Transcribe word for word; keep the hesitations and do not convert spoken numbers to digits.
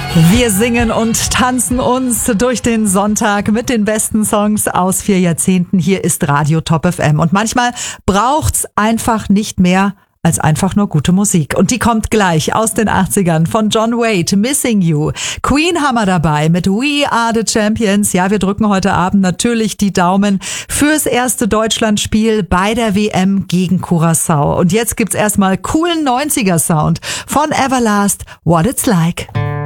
Wir singen und tanzen uns durch den Sonntag mit den besten Songs aus vier Jahrzehnten. Hier ist Radio Top F M. Und manchmal braucht's einfach nicht mehr als einfach nur gute Musik. Und die kommt gleich aus den achtzigern von John Waite, Missing You. Queen haben wir dabei mit We Are the Champions. Ja, wir drücken heute Abend natürlich die Daumen fürs erste Deutschlandspiel bei der W M gegen Curaçao. Und jetzt gibt's erstmal coolen neunziger Sound von Everlast, What It's Like.